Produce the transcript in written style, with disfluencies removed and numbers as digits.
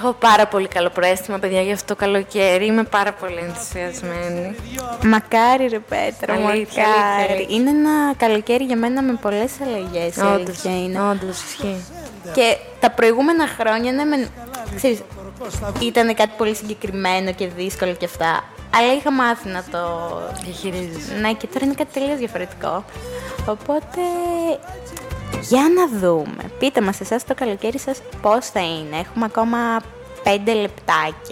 Έχω πάρα πολύ καλό προαίσθημα, παιδιά, για αυτό το καλοκαίρι. Είμαι πάρα πολύ ενθουσιασμένη. Μακάρι ρε Πέτρο, Αλήθεια, μακάρι. αλήθεια. Είναι ένα καλοκαίρι για μένα με πολλές αλλαγές, η αλήθεια είναι. Όντως, ισχύει. Και τα προηγούμενα χρόνια, ναι, ξέρεις, ήταν κάτι πολύ συγκεκριμένο και δύσκολο και αυτά. Αλλά είχα μάθει να το Διαχειρίζεσαι. Ναι, και τώρα είναι κάτι τελείως διαφορετικό. Οπότε, για να δούμε. Πείτε μας εσάς το καλοκαίρι σας πώς θα είναι. Έχουμε ακόμα 5 λεπτάκια.